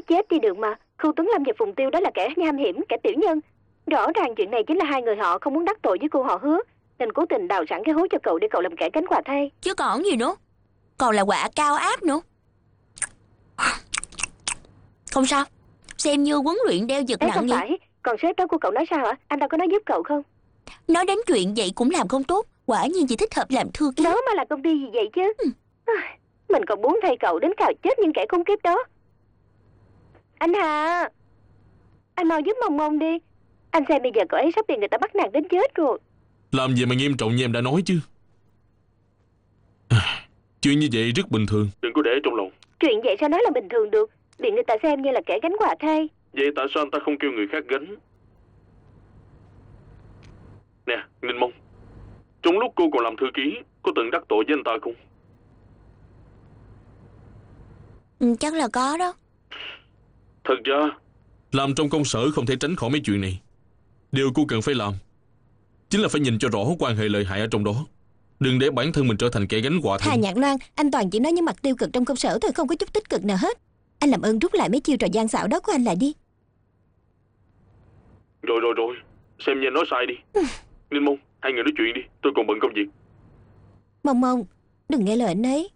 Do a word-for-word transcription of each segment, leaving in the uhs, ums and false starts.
chết đi được mà. Khưu Tuấn Lâm và Phùng Tiêu đó là kẻ nham hiểm, kẻ tiểu nhân. Rõ ràng chuyện này chính là hai người họ không muốn đắc tội với cô họ Hứa, nên cố tình đào sẵn cái hố cho cậu để cậu làm kẻ cánh quà thay. Chứ còn gì nữa, còn là quả cao áp nữa. Không sao, xem như huấn luyện đeo giật Ê, nặng không vậy. phải. Còn sếp đó của cậu nói sao hả? Anh ta có nói giúp cậu không? Nói đến chuyện vậy cũng làm không tốt. Quả nhiên chỉ thích hợp làm thư ký. Đó mà là công ty gì vậy chứ? Ừ. Mình còn muốn thay cậu đến cào chết những kẻ khốn kiếp đó. Anh Hà, anh mau giúp Mông Mông đi. Anh xem bây giờ cậu ấy sắp bị người ta bắt nạt đến chết rồi. Làm gì mà nghiêm trọng như em đã nói chứ. Chuyện như vậy rất bình thường, đừng có để trong lòng. Chuyện vậy sao nói là bình thường được? Bị người ta xem như là kẻ gánh quà thay. Vậy tại sao anh ta không kêu người khác gánh? Nè, Ninh Mông, trong lúc cô còn làm thư ký, có từng đắc tội với anh ta không? Ừ, chắc là có đó. Thật ra, làm trong công sở không thể tránh khỏi mấy chuyện này. Điều cô cần phải làm chính là phải nhìn cho rõ quan hệ lợi hại ở trong đó. Đừng để bản thân mình trở thành kẻ gánh quà Hà thêm. Nhạc Loan, anh toàn chỉ nói những mặt tiêu cực trong công sở thôi, không có chút tích cực nào hết. Anh làm ơn rút lại mấy chiêu trò gian xảo đó của anh lại đi. Rồi rồi rồi, xem như nói sai đi. Ninh Mông, hai người nói chuyện đi, tôi còn bận công việc. Mông Mông, đừng nghe lời anh ấy.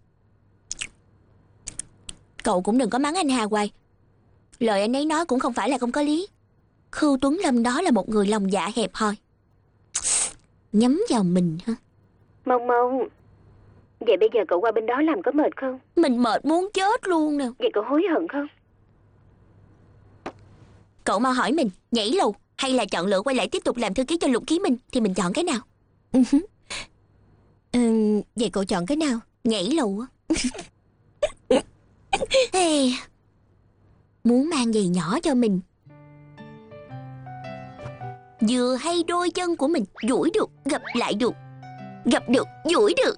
Cậu cũng đừng có mắng anh Hà hoài. Lời anh ấy nói cũng không phải là không có lý. Khưu Tuấn Lâm đó là một người lòng dạ hẹp hòi, nhắm vào mình ha. Mông Mông, vậy bây giờ cậu qua bên đó làm có mệt không? Mình mệt muốn chết luôn nè. Vậy cậu hối hận không? Cậu mau hỏi mình, nhảy lầu hay là chọn lựa quay lại tiếp tục làm thư ký cho Lục Ký Minh thì mình chọn cái nào? Ừ, vậy cậu chọn cái nào? Nhảy lầu á. Hey, muốn mang giày nhỏ cho mình, vừa hay đôi chân của mình duỗi được, gập lại được, gập được, duỗi được.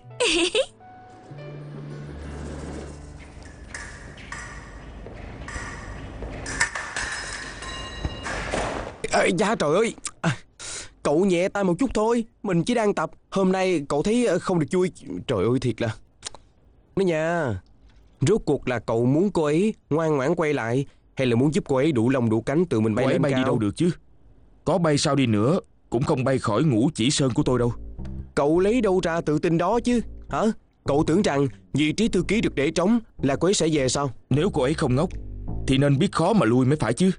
À, dạ trời ơi, à, cậu nhẹ tay một chút thôi, mình chỉ đang tập. Hôm nay cậu thấy không được vui. Trời ơi thiệt là nó nha. Rốt cuộc là cậu muốn cô ấy ngoan ngoãn quay lại, hay là muốn giúp cô ấy đủ lông đủ cánh tự mình bay cô ấy lên bay cao? đi đâu được chứ. Có bay sao đi nữa cũng không bay khỏi ngũ chỉ sơn của tôi đâu. Cậu lấy đâu ra tự tin đó chứ hả? Cậu tưởng rằng vị trí thư ký được để trống là cô ấy sẽ về sao? Nếu cô ấy không ngốc thì nên biết khó mà lui mới phải chứ.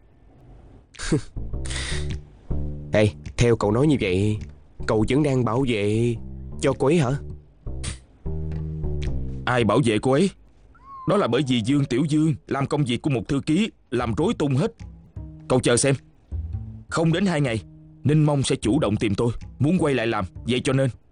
Ê, theo cậu nói như vậy, cậu vẫn đang bảo vệ cho cô ấy hả? Ai bảo vệ cô ấy? Đó là bởi vì Dương Tiểu Dương làm công việc của một thư ký làm rối tung hết. Cậu chờ xem, không đến hai ngày Ninh Mông sẽ chủ động tìm tôi, muốn quay lại làm. Vậy cho nên